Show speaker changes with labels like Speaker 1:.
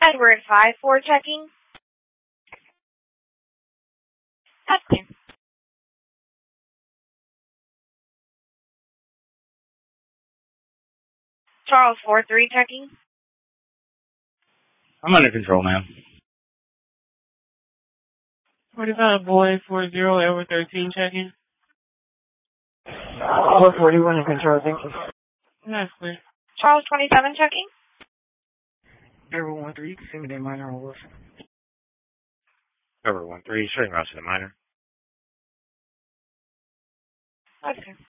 Speaker 1: Edward 5-4 checking. That's clear. Charles 4-3 checking.
Speaker 2: I'm under control, ma'am.
Speaker 3: 45 boy 40 Edward 13 checking.
Speaker 4: 441 in control, thank you.
Speaker 3: That's clear.
Speaker 1: Charles 27 checking.
Speaker 4: Edward 13, you can send me that minor on Wilson.
Speaker 2: Edward 13, shutting routes to the minor.
Speaker 1: Okay.